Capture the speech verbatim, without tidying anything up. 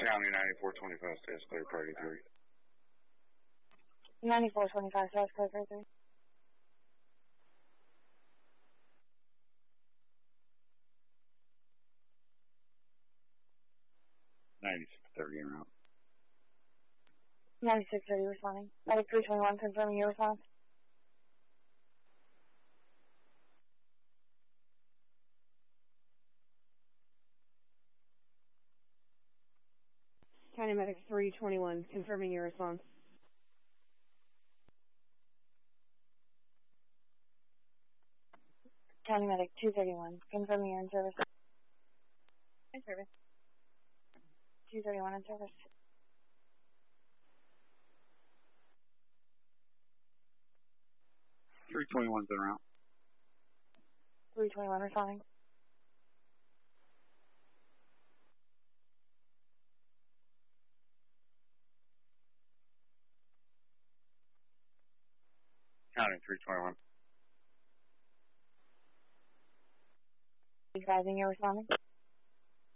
County ninety-four twenty-five, status clear, party three. ninety-four twenty-five, status clear, party three. ninety-six thirty en route. ninety-six thirty responding. Medic three twenty-one confirming your response. County Medic three twenty-one confirming your response. County Medic two thirty-one confirming you're in service. In service. two thirty-one in service. three twenty-one's en route. three twenty-one responding. County three twenty-one. Advising you're responding.